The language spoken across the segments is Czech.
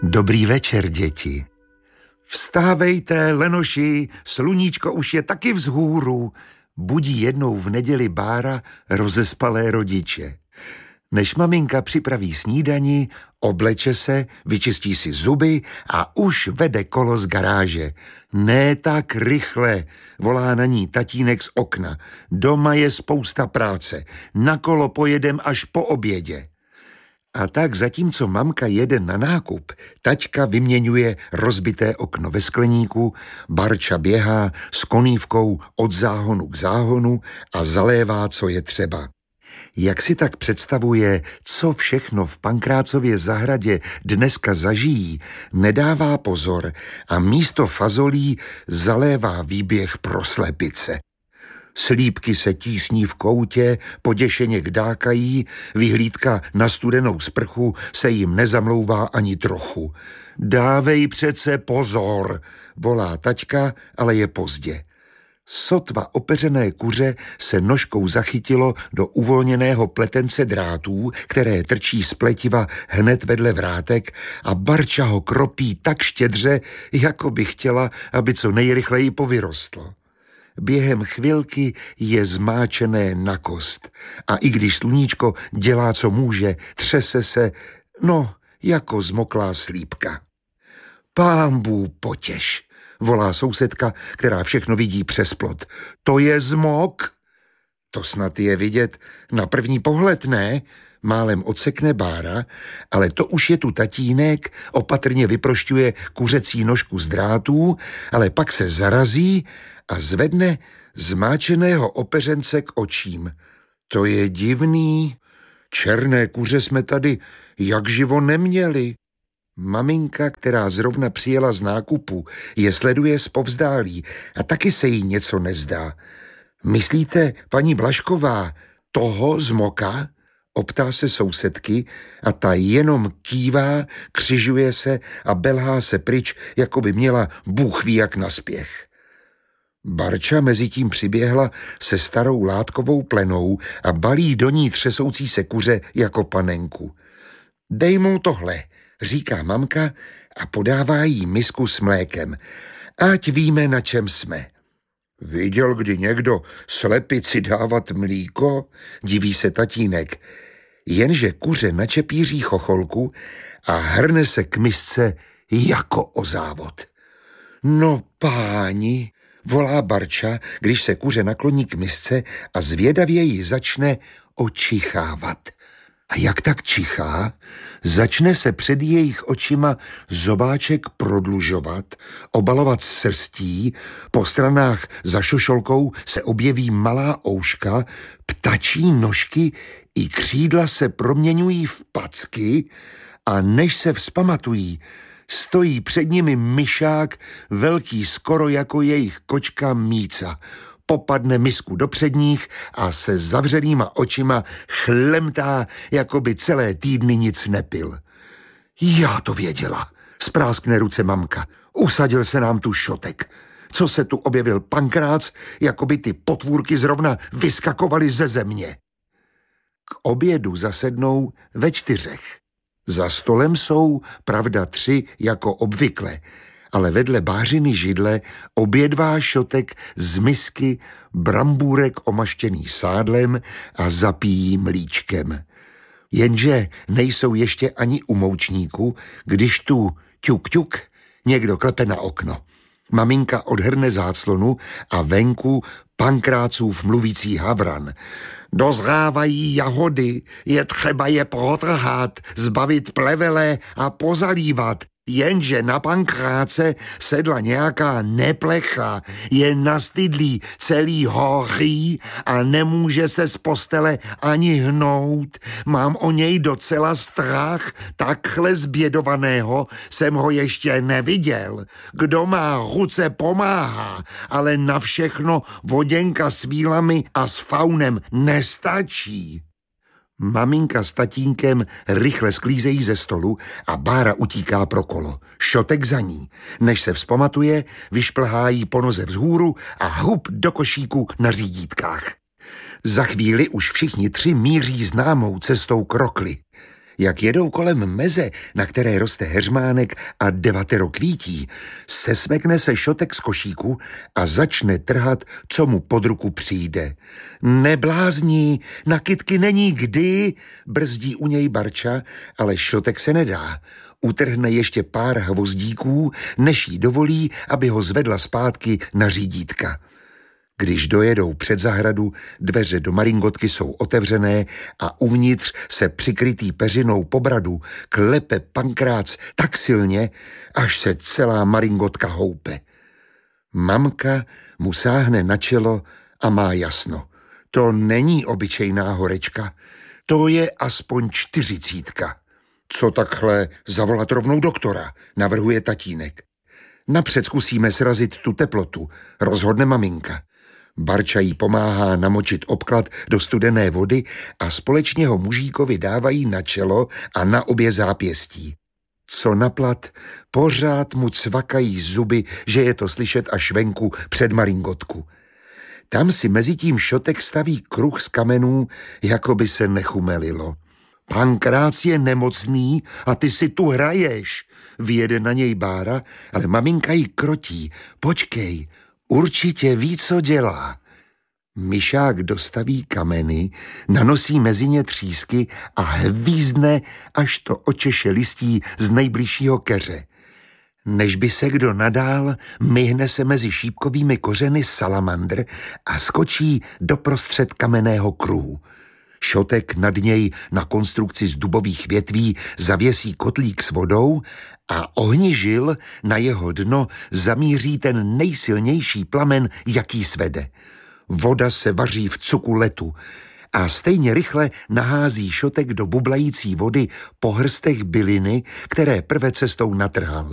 Dobrý večer, děti. Vstávejte, lenoši, sluníčko už je taky vzhůru, budí jednou v neděli Bára rozespalé rodiče. Než maminka připraví snídani, obleče se, vyčistí si zuby a už vede kolo z garáže. Ne tak rychle, volá na ní tatínek z okna. Doma je spousta práce, na kolo pojedem až po obědě. A tak zatímco mamka jede na nákup, taťka vyměňuje rozbité okno ve skleníku, Barča běhá s konívkou od záhonu k záhonu a zalévá, co je třeba. Jak si tak představuje, co všechno v Pankrácově zahradě dneska zažijí, nedává pozor a místo fazolí zalévá výběh pro slepice. Slípky se tísní v koutě, poděšeně kdákají, vyhlídka na studenou sprchu se jim nezamlouvá ani trochu. Dávej přece pozor, volá taťka, ale je pozdě. Sotva opeřené kuře se nožkou zachytilo do uvolněného pletence drátů, které trčí z pletiva hned vedle vrátek a Barča ho kropí tak štědře, jako by chtěla, aby co nejrychleji povyrostlo. Během chvilky je zmáčené na kost a i když sluníčko dělá, co může, třese se, jako zmoklá slípka. Pánbů potěš, volá sousedka, která všechno vidí přes plot. To je zmok? To snad je vidět na první pohled, ne? Málem odsekne Bára, ale to už je tu tatínek, opatrně vyprošťuje kuřecí nožku z drátů, ale pak se zarazí a zvedne zmáčeného opeřence k očím. To je divný, černé kuře jsme tady jak živo neměli. Maminka, která zrovna přijela z nákupu, je sleduje zpovzdálí a taky se jí něco nezdá. Myslíte, paní Blažková, toho zmoka? Optá se sousedky a ta jenom kývá, křižuje se a belhá se pryč, jako by měla bůh ví jak naspěch. Barča mezitím přiběhla se starou látkovou plenou a balí do ní třesoucí se kuře jako panenku. Dej mu tohle, říká mamka a podává jí misku s mlékem. Ať víme, na čem jsme. Viděl kdy někdo slepici dávat mlíko? Diví se tatínek. Jenže kuře načepíří chocholku a hrne se k misce jako o závod. No páni, volá Barča, když se kuře nakloní k misce a zvědavě ji začne očichávat. A jak tak čichá, začne se před jejich očima zobáček prodlužovat, obalovat srstí, po stranách za šošolkou se objeví malá ouška, ptačí nožky i křídla se proměňují v packy a než se vzpamatují, stojí před nimi myšák, velký skoro jako jejich kočka Míca. Popadne misku do předních a se zavřenýma očima chlemtá, jako by celé týdny nic nepil. Já to věděla, spráskne ruce mamka. Usadil se nám tu šotek. Co se tu objevil Pankrác, jako by ty potvůrky zrovna vyskakovaly ze země. K obědu zasednou ve 4. Za stolem jsou, pravda, 3 jako obvykle, ale vedle Bářiny židle obědvá šotek z misky brambůrek omaštěný sádlem a zapíjí mlíčkem. Jenže nejsou ještě ani u moučníku, když tu ťuk ťuk někdo klepe na okno. Maminka odhrne záclonu a venku Pankrácův mluvící havran. Dozrávají jahody, je třeba je protrhat, zbavit plevele a pozalívat. Jenže na Pankráce sedla nějaká neplecha, je nastydlý, celý hoří a nemůže se z postele ani hnout. Mám o něj docela strach, takhle zbědovaného jsem ho ještě neviděl. Kdo má ruce pomáhá, ale na všechno voděnka s vílami a s faunem nestačí. Maminka s tatínkem rychle sklízejí ze stolu a Bára utíká pro kolo. Šotek za ní. Než se vzpamatuje, vyšplhá jí po noze vzhůru a hup do košíku na řídítkách. Za chvíli už všichni 3 míří známou cestou k rokli. Jak jedou kolem meze, na které roste heřmánek a 9 kvítí, sesmekne se Šotek z košíku a začne trhat, co mu pod ruku přijde. Neblázní, na kytky není kdy, brzdí u něj Barča, ale Šotek se nedá. Utrhne ještě pár hvozdíků, než jí dovolí, aby ho zvedla zpátky na řídítka. Když dojedou před zahradu, dveře do maringotky jsou otevřené a uvnitř se přikrytý peřinou po bradu klepe Pankrác tak silně, až se celá maringotka houpe. Mamka mu sáhne na čelo a má jasno. To není obyčejná horečka, to je aspoň 40. Co takhle, zavolat rovnou doktora, navrhuje tatínek. Napřed zkusíme srazit tu teplotu, rozhodne maminka. Barča jí pomáhá namočit obklad do studené vody a společně ho mužíkovi dávají na čelo a na obě zápěstí. Co naplat, pořád mu cvakají zuby, že je to slyšet až venku před maringotku. Tam si mezitím Šotek staví kruh z kamenů, jako by se nechumelilo. Pankrác je nemocný a ty si tu hraješ, vyjede na něj Bára, ale maminka jí krotí. Počkej, určitě ví, co dělá. Myšák dostaví kameny, nanosí mezi ně třísky a hvízdne, až to očeše listí z nejbližšího keře. Než by se kdo nadál, myhne se mezi šípkovými kořeny salamandr a skočí doprostřed kamenného kruhu. Šotek nad něj na konstrukci z dubových větví zavěsí kotlík s vodou a ohnižil na jeho dno zamíří ten nejsilnější plamen, jaký svede. Voda se vaří v cuku letu a stejně rychle nahází Šotek do bublající vody po hrstech byliny, které prve cestou natrhal.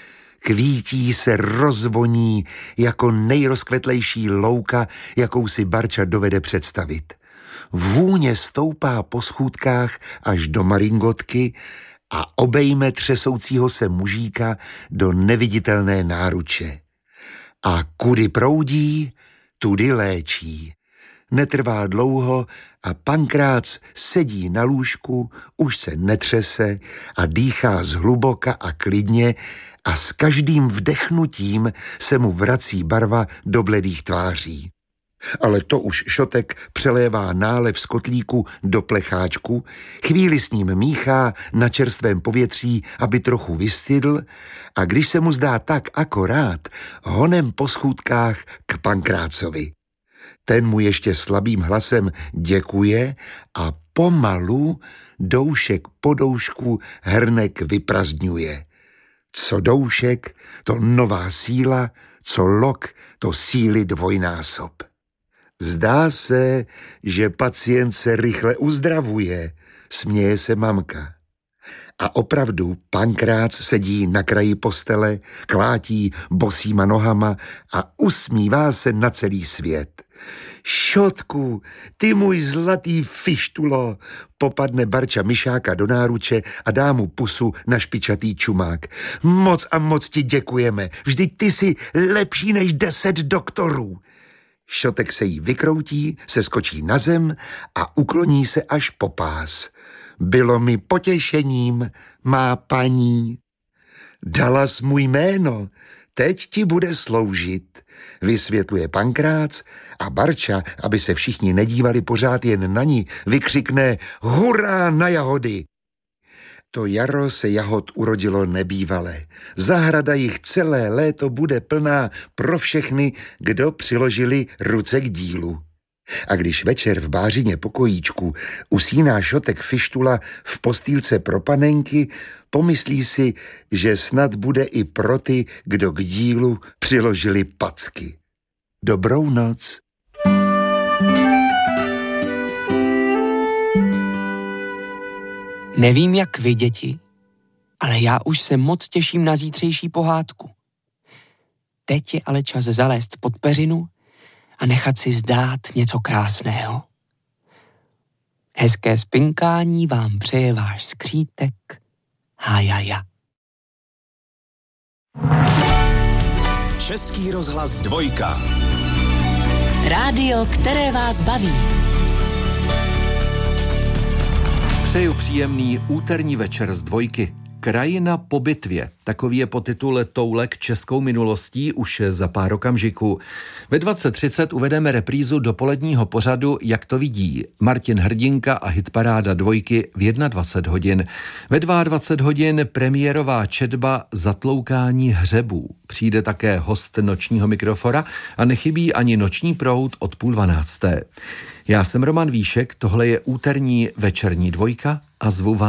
Kvítí se rozvoní jako nejrozkvetlejší louka, jakou si Barča dovede představit. Vůně stoupá po schůdkách až do maringotky a obejme třesoucího se mužíka do neviditelné náruče. A kudy proudí, tudy léčí. Netrvá dlouho a Pankrác sedí na lůžku, už se netřese a dýchá zhluboka a klidně a s každým vdechnutím se mu vrací barva do bledých tváří. Ale to už Šotek přelévá nálev z kotlíku do plecháčku, chvíli s ním míchá na čerstvém povětří, aby trochu vystydl, a když se mu zdá tak akorát, honem po schůdkách k Pankrácovi. Ten mu ještě slabým hlasem děkuje a pomalu, doušek po doušku, hrnek vyprazdňuje. Co doušek, to nová síla, co lok, to síly dvojnásob. Zdá se, že pacient se rychle uzdravuje, směje se mamka. A opravdu Pankrác sedí na kraji postele, klátí bosýma nohama a usmívá se na celý svět. Šotku, ty můj zlatý fištulo, popadne Barča myšáka do náruče a dá mu pusu na špičatý čumák. Moc a moc ti děkujeme, vždyť ty jsi lepší než 10 doktorů. Šotek se jí vykroutí, seskočí na zem a ukloní se až po pás. Bylo mi potěšením, má paní. Dalas můj jméno, teď ti bude sloužit, vysvětluje Pankrác a Barča, aby se všichni nedívali pořád jen na ní, vykřikne hurá na jahody. To jaro se jahod urodilo nebývale. Zahrada jich celé léto bude plná pro všechny, kdo přiložili ruce k dílu. A když večer v Bářině pokojíčku usíná Šotek fištula v postýlce pro panenky, pomyslí si, že snad bude i pro ty, kdo k dílu přiložili packy. Dobrou noc. Nevím, jak vy, děti, ale já už se moc těším na zítřejší pohádku. Teď je ale čas zalézt pod peřinu a nechat si zdát něco krásného. Hezké spinkání vám přeje váš skřítek Hajaja. Český rozhlas 2. Rádio, které vás baví. Přeju příjemný úterní večer z Dvojky. Krajina po bitvě. Takový je podtitul Toulek českou minulostí už za pár okamžiků. Ve 20:30 uvedeme reprízu dopoledního pořadu Jak to vidí. Martin Hrdinka a hitparáda Dvojky v 21 hodin. Ve 22 hodin premiérová četba Zatloukání hřebů. Přijde také host nočního mikrofora a nechybí ani noční proud od 11:30. Já jsem Roman Víšek, tohle je úterní večerní Dvojka a zvu vás